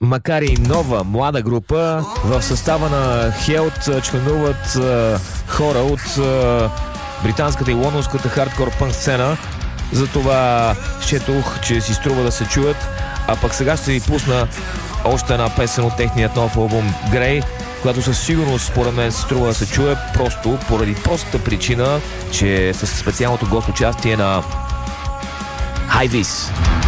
макар и нова, млада група, в състава на Health членуват хора от британската и лондонската хардкор пънк сцена. Затова счетох, че си струва да се чуят. А пък сега ще ви пусна още една песен от техният нов албум Grey, която със сигурност според мен се струва да се чуе, просто поради простата причина, че с специалното гост участие на High Vis.